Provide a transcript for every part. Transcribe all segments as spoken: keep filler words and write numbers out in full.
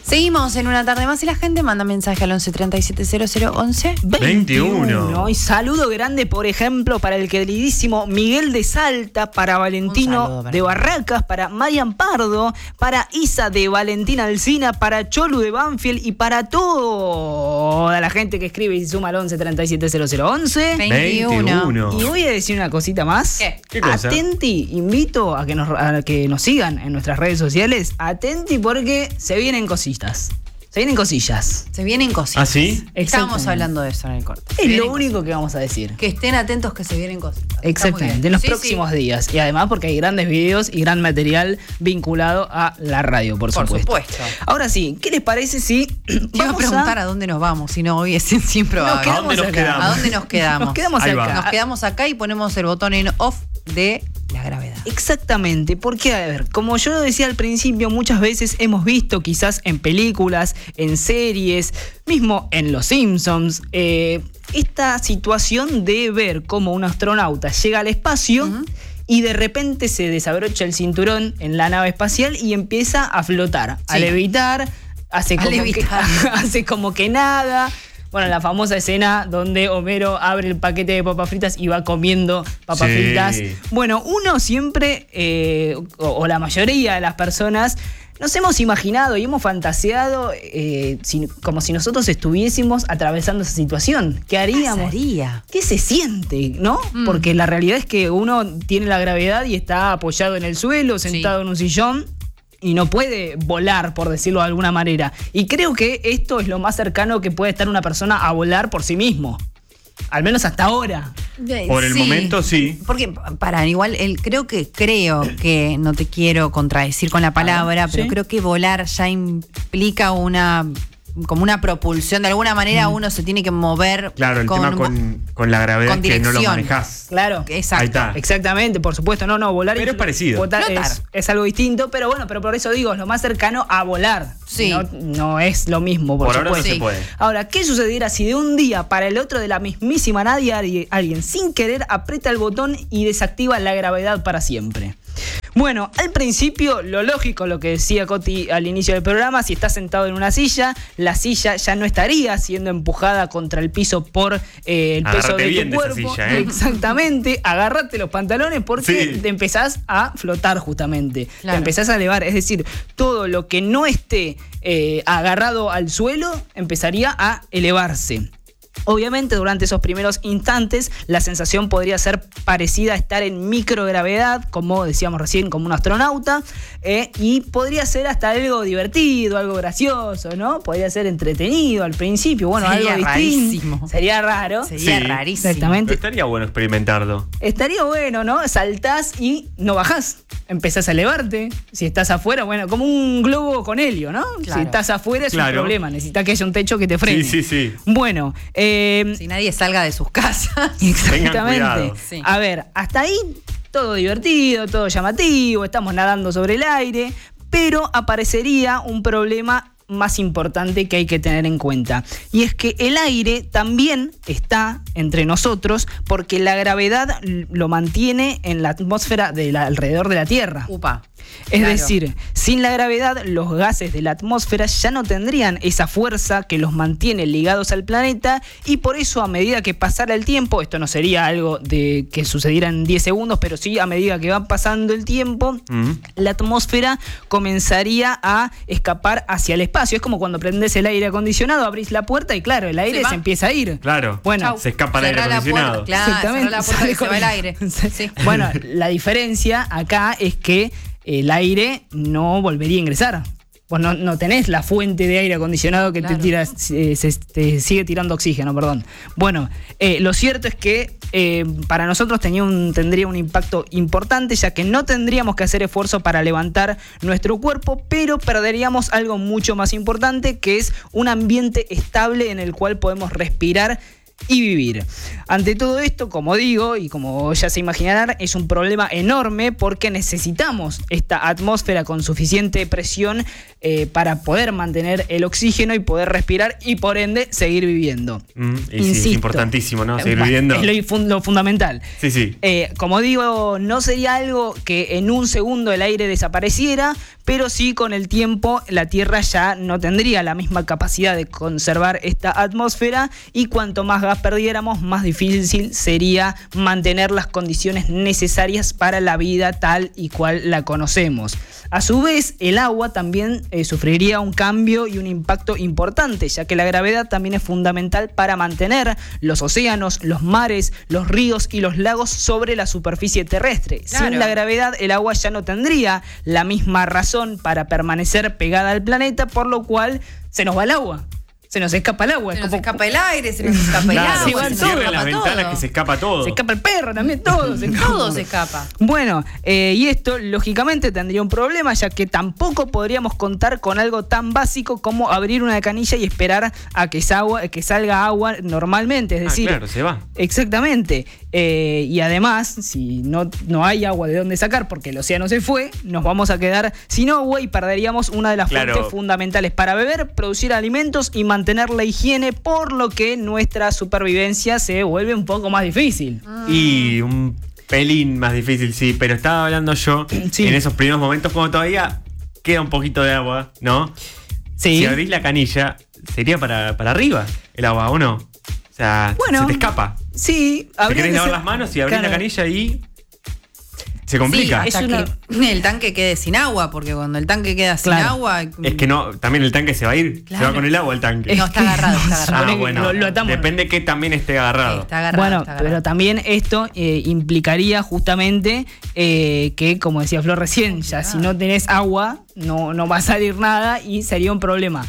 Seguimos en una tarde más y la gente manda mensaje al once treinta y siete cero cero once veintiuno. Y saludo grande, por ejemplo, para el queridísimo Miguel de Salta, para Valentino para de Barracas, para Marian Pardo, para Isa de Valentina Alsina, para Cholu de Banfield y para toda la gente que escribe y suma al once treinta y siete cero cero once veintiuno. Y voy a decir una cosita más. ¿Qué? ¿Qué cosa? Atenti, invito a que, nos, a que nos sigan en nuestras redes sociales. Atenti porque se vienen cositas. Se vienen cosillas. Se vienen cositas. ¿Ah, sí? Estábamos hablando de eso en el corte. Es lo único cositas. que vamos a decir. Que estén atentos que se vienen cositas. Exactamente, en los sí, próximos sí. días. Y además porque hay grandes videos y gran material vinculado a la radio, por, por supuesto. Por supuesto. Ahora sí, ¿qué les parece si vamos Yo a preguntar a... a dónde nos vamos? Si no, hoy es siempre ¿A dónde nos quedamos? ¿A dónde nos quedamos? Nos quedamos acá. Nos quedamos acá y ponemos el botón en off de la gravedad. Exactamente, porque a ver, como yo lo decía al principio, muchas veces hemos visto quizás en películas, en series, mismo en Los Simpsons, eh, esta situación de ver cómo un astronauta llega al espacio uh-huh. y de repente se desabrocha el cinturón en la nave espacial y empieza a flotar, sí. a levitar, hace como, a levitar. Que, hace como que nada. Bueno, la famosa escena donde Homero abre el paquete de papas fritas y va comiendo papas sí. fritas. Bueno, uno siempre, eh, o, o la mayoría de las personas, nos hemos imaginado y hemos fantaseado eh, si, como si nosotros estuviésemos atravesando esa situación. ¿Qué haríamos? Pasaría. ¿Qué se siente, no? Mm. Porque la realidad es que uno tiene la gravedad y está apoyado en el suelo, sentado sí. en un sillón. Y no puede volar, por decirlo de alguna manera. Y creo que esto es lo más cercano que puede estar una persona a volar por sí mismo. Al menos hasta ahora. Por el sí. momento, sí. Porque, para, igual, el, creo que, creo que, no te quiero contradecir con la palabra, ah, pero ¿sí? creo que volar ya implica una... como una propulsión, de alguna manera mm. uno se tiene que mover. Claro, el con, tema con, con la gravedad con que no lo manejás. Claro, exacto. Ahí está. Exactamente, por supuesto, no, no, volar pero es parecido. Es, es algo distinto, pero bueno, pero por eso digo, es lo más cercano a volar. Sí. No, no es lo mismo, por, por supuesto. Ahora no se puede. Ahora, ¿qué sucediera si de un día para el otro de la mismísima nadie alguien sin querer aprieta el botón y desactiva la gravedad para siempre? Bueno, al principio, lo lógico, lo que decía Coti al inicio del programa, si estás sentado en una silla, la silla ya no estaría siendo empujada contra el piso por eh, el Agarrate peso de bien tu cuerpo. De esa silla, ¿eh? Exactamente, agarrate los pantalones porque sí. te empezás a flotar justamente, claro. te empezás a elevar, es decir, todo lo que no esté eh, agarrado al suelo empezaría a elevarse. Obviamente durante esos primeros instantes la sensación podría ser parecida a estar en microgravedad, como decíamos recién, como un astronauta, eh, y podría ser hasta algo divertido, algo gracioso, ¿no? Podría ser entretenido al principio, bueno, sería algo rarísimo. distinto. Sería raro. Sería sí. rarísimo. Exactamente. Pero estaría bueno experimentarlo. Estaría bueno, ¿no? Saltás y no bajás. Empezás a elevarte. Si estás afuera, bueno, como un globo con helio, ¿no? Claro. Si estás afuera es claro. un problema. Necesitas que haya un techo que te frene. Sí, sí, sí. Bueno, eh, si nadie salga de sus casas. Exactamente. Sí. A ver, hasta ahí todo divertido, todo llamativo, estamos nadando sobre el aire, pero aparecería un problema más importante que hay que tener en cuenta. Y es que el aire también está entre nosotros porque la gravedad lo mantiene en la atmósfera de la, alrededor de la Tierra. Upa. Es Claro. decir, sin la gravedad, los gases de la atmósfera ya no tendrían esa fuerza que los mantiene ligados al planeta y por eso a medida que pasara el tiempo, esto no sería algo de que sucediera en diez segundos, pero sí a medida que va pasando el tiempo, mm. la atmósfera comenzaría a escapar hacia el espacio. Es como cuando prendes el aire acondicionado, abrís la puerta y claro, el aire se, se empieza a ir. Claro, bueno, Chau. se escapa el aire acondicionado. Claro, exactamente. La puerta y se va el aire. Sí. Bueno, la diferencia acá es que el aire no volvería a ingresar. Vos no, no tenés la fuente de aire acondicionado que claro. te, tira, eh, se, te sigue tirando oxígeno, perdón. Bueno, eh, lo cierto es que eh, para nosotros tenía un, tendría un impacto importante, ya que no tendríamos que hacer esfuerzo para levantar nuestro cuerpo, pero perderíamos algo mucho más importante, que es un ambiente estable en el cual podemos respirar y vivir. Ante todo esto, como digo, y como ya se imaginarán, es un problema enorme porque necesitamos esta atmósfera con suficiente presión eh, para poder mantener el oxígeno y poder respirar y por ende seguir viviendo. Mm, y sí, es importantísimo, ¿no? Seguir viviendo. Es lo, fun- lo fundamental. Sí, sí. Eh, como digo, no sería algo que en un segundo el aire desapareciera, pero sí con el tiempo la Tierra ya no tendría la misma capacidad de conservar esta atmósfera y cuanto más gas perdiéramos, más difícil sería mantener las condiciones necesarias para la vida tal y cual la conocemos. A su vez, el agua también eh, sufriría un cambio y un impacto importante, ya que la gravedad también es fundamental para mantener los océanos, los mares, los ríos y los lagos sobre la superficie terrestre. Claro. Sin la gravedad, el agua ya no tendría la misma razón para permanecer pegada al planeta, por lo cual se nos va el agua. Se nos escapa el agua. Se es nos como, escapa el aire, se nos escapa el Claro, agua, sí, se van nos todo, cierren las escapa ventanas todo. que se escapa todo. se escapa el perro también, todo se escapa. Todo se escapa. Bueno, eh, y esto lógicamente tendría un problema, ya que tampoco podríamos contar con algo tan básico como abrir una canilla y esperar a que, agua, que salga agua normalmente. Es Ah, decir, claro, se va. exactamente. Eh, y además, si no, no hay agua de dónde sacar porque el océano se fue, nos vamos a quedar sin agua y perderíamos una de las Claro. fuentes fundamentales para beber, producir alimentos y mantener la higiene, por lo que nuestra supervivencia se vuelve un poco más difícil. Y un pelín más difícil, sí, pero estaba hablando yo Sí. en esos primeros momentos como todavía queda un poquito de agua, ¿no? Sí. Si abrís la canilla, sería para, para arriba el agua, ¿o no? O sea, Bueno, se te escapa. Sí, Te habría querés que lavar ser- las manos y abrís claro. la canilla y se complica. Sí, Es hasta una- que el tanque quede sin agua, porque cuando el tanque queda sin Claro. agua. Es que no, también el tanque se va a ir, se Claro. va con el agua el tanque. No, está agarrado, está Ah, agarrado. Supone que bueno, lo- lo atamos. depende que también esté agarrado. Está agarrado. Bueno, está agarrado. pero también esto eh, implicaría justamente eh, que, como decía Flor recién, ya si no tenés agua, no, no va a salir nada y sería un problema.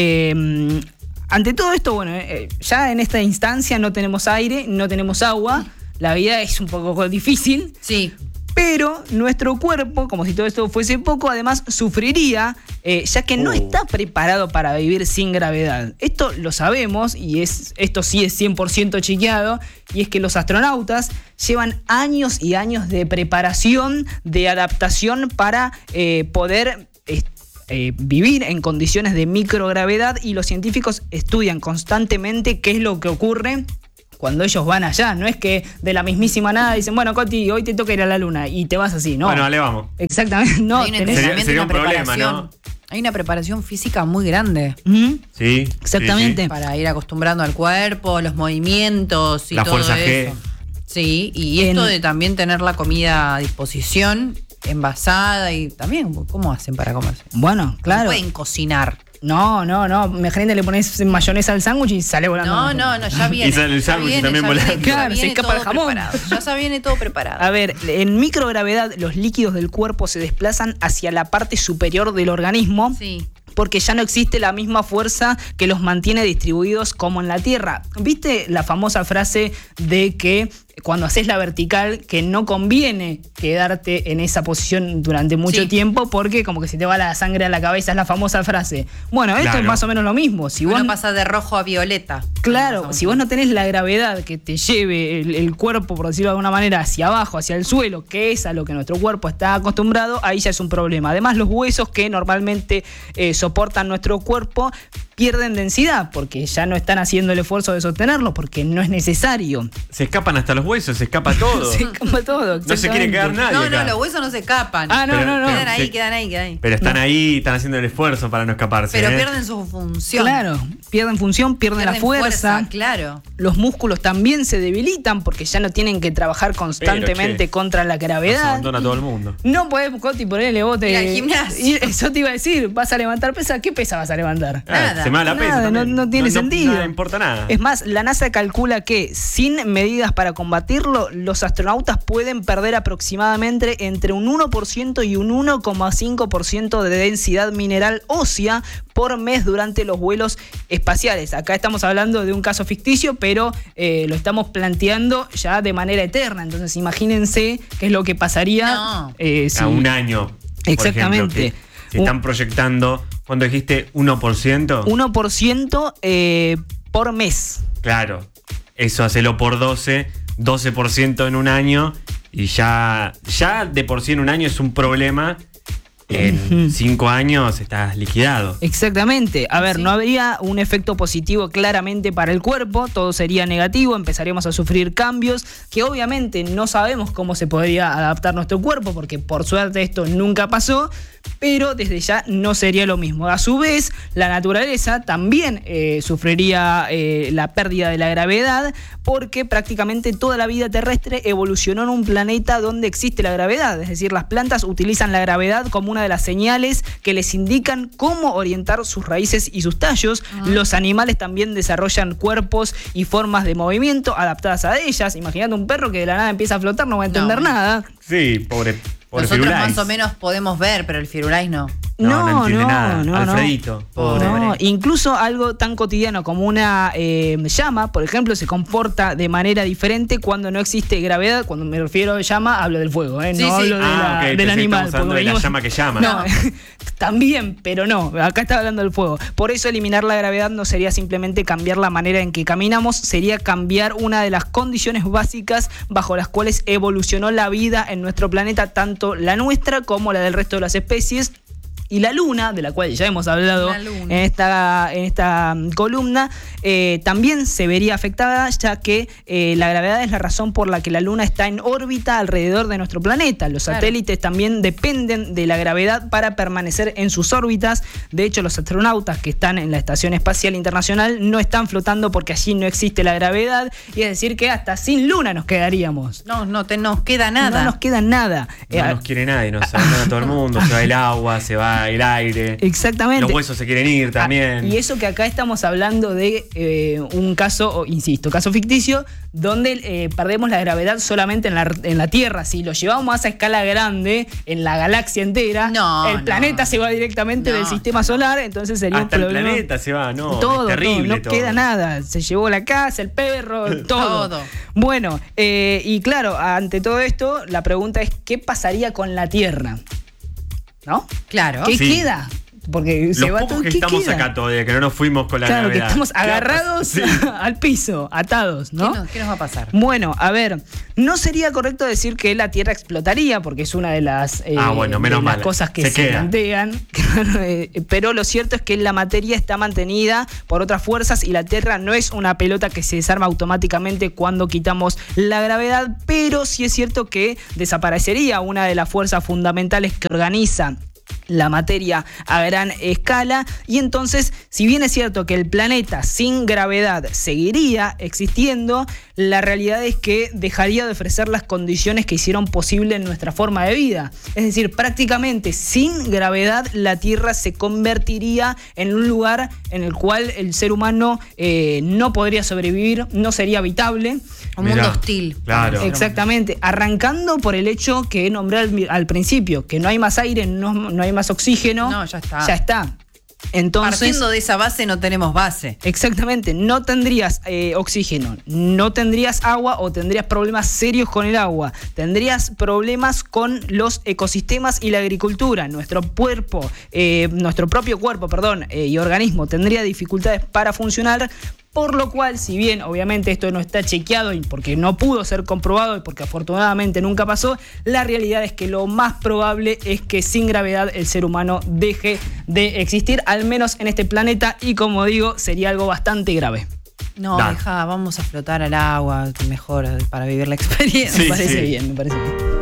Eh, ante todo esto, bueno, eh, ya en esta instancia no tenemos aire, no tenemos agua, la vida es un poco difícil. Sí. Pero nuestro cuerpo, como si todo esto fuese poco, además sufriría, eh, ya que no Uh. está preparado para vivir sin gravedad. Esto lo sabemos y es, esto sí es cien por ciento chequeado, y es que los astronautas llevan años y años de preparación, de adaptación para eh, poder eh, eh, vivir en condiciones de microgravedad, y los científicos estudian constantemente qué es lo que ocurre cuando ellos van allá. No es que de la mismísima nada dicen, bueno, Coti, hoy te toca ir a la luna y te vas así, ¿no? Bueno, dale, vamos. Exactamente, no. Hay un tenés- Sería- entrenamiento, sería una un problema, preparación. ¿no? Hay una preparación física muy grande Ujú, Sí. Exactamente. sí, para ir acostumbrando al cuerpo, los movimientos y La todo fuerza G. eso. Sí, y esto En- de también tener la comida a disposición, envasada, y también, ¿cómo hacen para comerse? Bueno, No claro. pueden cocinar. No, no, no. Imagínate, le pones mayonesa al sándwich y sale volando. No, no, no, ya viene. Y sale el ya sándwich viene, también ya volando. viene, ya Claro, se viene escapa todo el jamón. preparado, Ya se viene todo preparado. A ver, en microgravedad los líquidos del cuerpo se desplazan hacia la parte superior del organismo. Sí. Porque ya no existe la misma fuerza que los mantiene distribuidos como en la Tierra. ¿Viste la famosa frase de que cuando haces la vertical, que no conviene quedarte en esa posición durante mucho Sí. tiempo porque como que se te va la sangre a la cabeza? Es la famosa frase. Bueno, esto Claro. es más o menos lo mismo. Si Uno vos, pasa de rojo a violeta. claro, Más o si vos no tenés la gravedad que te lleve el, el cuerpo, por decirlo de alguna manera, hacia abajo, hacia el suelo, que es a lo que nuestro cuerpo está acostumbrado, ahí ya es un problema. Además, los huesos que normalmente eh, soportan nuestro cuerpo pierden densidad porque ya no están haciendo el esfuerzo de sostenerlo porque no es necesario. Se escapan hasta los huesos, se escapa todo. Se escapa todo. No se quiere quedar exactamente. nadie. No, no, acá. los huesos no se escapan. Ah, no, Pero- no, no. Quedan ahí, Sí. quedan ahí, quedan ahí. Pero están ahí, están haciendo el esfuerzo para no escaparse. Pero ¿eh? pierden su función. Claro, pierden función, pierden, la Pierden fuerza. Claro. Los músculos también se debilitan porque ya no tienen que trabajar constantemente Pero, che, contra la Nos gravedad. abandona todo el mundo. No podés, Coti, ponerle vos te. Ir al gimnasio. ir- Eso te iba a decir. ¿Vas a levantar pesa? ¿Qué pesa vas a levantar? Nada. Ah, se me da la pesa Nada, no, también. no tiene sentido. No importa nada. Es más, la NASA calcula que sin medidas para combatirlo, los astronautas pueden perder aproximadamente entre un uno por ciento y un uno coma cinco por ciento de densidad mineral ósea por mes durante los vuelos espaciales. Acá estamos hablando de un caso ficticio, pero eh, lo estamos planteando ya de manera eterna. Entonces imagínense qué es lo que pasaría No. eh, si- A un año. por Exactamente. ejemplo, que se están proyectando. ¿Cuánto dijiste? ¿uno por ciento? uno por ciento eh, por mes. Claro. Eso hacelo por doce. doce por ciento en un año. Y ya, ya de por sí en un año es un problema. en cinco años estás liquidado. Exactamente. A ver, Sí. no habría un efecto positivo claramente para el cuerpo, todo sería negativo, empezaríamos a sufrir cambios que obviamente no sabemos cómo se podría adaptar nuestro cuerpo, porque por suerte esto nunca pasó, pero desde ya no sería lo mismo. A su vez, la naturaleza también eh, sufriría eh, la pérdida de la gravedad, porque prácticamente toda la vida terrestre evolucionó en un planeta donde existe la gravedad, es decir, las plantas utilizan la gravedad como una de las señales que les indican cómo orientar sus raíces y sus tallos. Uh-huh. Los animales también desarrollan cuerpos y formas de movimiento adaptadas a ellas. Imagínate un perro que de la nada empieza a flotar, no va a entender No. nada. Sí, pobre, pobre Nosotros Firulais. más o menos podemos ver, pero el Firulais no. No, no, No, entiende no, nada. no, Alfredito, pobre. No, incluso algo tan cotidiano como una eh, llama, por ejemplo, se comporta de manera diferente cuando no existe gravedad. Cuando me refiero a llama, hablo del fuego, ¿eh? no Sí, sí. hablo de Ah, la- ok, del pensé que animal. estamos hablando porque de la venimos- llama que llama. No, también, pero no. Acá está hablando del fuego. Por eso eliminar la gravedad no sería simplemente cambiar la manera en que caminamos, sería cambiar una de las condiciones básicas bajo las cuales evolucionó la vida en nuestro planeta, tanto la nuestra como la del resto de las especies. Y la luna, de la cual ya hemos hablado en esta, en esta columna, eh, también se vería afectada, ya que eh, la gravedad es la razón por la que la luna está en órbita alrededor de nuestro planeta. Los Claro. satélites también dependen de la gravedad para permanecer en sus órbitas. De hecho, los astronautas que están en la Estación Espacial Internacional no están flotando porque allí no existe la gravedad. Y es decir, que hasta sin luna nos quedaríamos. No, no te nos queda nada. No nos queda nada. No Eh, nos quiere nadie, nos abandona todo el mundo, se va el agua, se va el aire. Exactamente. Los huesos se quieren ir también. Ah, y eso que acá estamos hablando de eh, un caso, o, insisto, caso ficticio, donde eh, perdemos la gravedad solamente en la, en la Tierra. Si lo llevamos a esa escala grande, en la galaxia entera, No, el no. planeta se va directamente No, del sistema solar, entonces sería Hasta un el problema. planeta se va, no, todo, es terrible todo, no todo. queda nada. Se llevó la casa, el perro, todo. Todo. Bueno, eh, y claro, ante todo esto, la pregunta es: ¿qué pasaría con la Tierra? ¿No? Claro. ¿Qué Sí. queda? Porque se Los va pocos todo. que ¿Qué estamos queda? acá todavía, que no nos fuimos con la Claro, que gravedad. estamos ¿Qué va a agarrados pasar? Sí. al piso, atados, ¿no? ¿Qué, nos, qué nos va a pasar? Bueno, a ver, no sería correcto decir que la Tierra explotaría, porque es una de las, eh, Ah, bueno, menos de las mal. cosas que Se se, queda. plantean. Claro, eh, pero lo cierto es que la materia está mantenida por otras fuerzas y la Tierra no es una pelota que se desarma automáticamente cuando quitamos la gravedad, pero sí es cierto que desaparecería una de las fuerzas fundamentales que organizan la materia a gran escala, y entonces, si bien es cierto que el planeta sin gravedad seguiría existiendo, la realidad es que dejaría de ofrecer las condiciones que hicieron posible nuestra forma de vida. Es decir, prácticamente sin gravedad la Tierra se convertiría en un lugar en el cual el ser humano eh, no podría sobrevivir, no sería habitable. Un Mirá, mundo hostil. claro. Exactamente, arrancando por el hecho que nombré al, al principio, que no hay más aire, no, no hay más oxígeno. No, ya está. Ya está. Entonces, Partiendo de esa base no tenemos base. exactamente, no tendrías eh, oxígeno, no tendrías agua o tendrías problemas serios con el agua, tendrías problemas con los ecosistemas y la agricultura. Nuestro cuerpo, eh, nuestro propio cuerpo, perdón, eh, y organismo tendría dificultades para funcionar. Por lo cual, si bien obviamente esto no está chequeado y porque no pudo ser comprobado y porque afortunadamente nunca pasó, la realidad es que lo más probable es que sin gravedad el ser humano deje de existir, al menos en este planeta, y como digo, sería algo bastante grave. No, Da. deja, vamos a flotar al agua, mejor para vivir la experiencia. Sí, me parece sí. bien, me parece bien.